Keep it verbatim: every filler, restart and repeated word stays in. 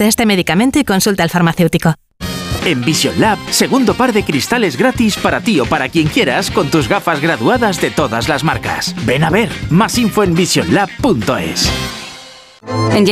de este medicamento y consulta al farmacéutico. En Vision Lab, segundo par de cristales gratis para ti o para quien quieras con tus gafas graduadas de todas las marcas. Ven a ver, más info en vision lab punto es.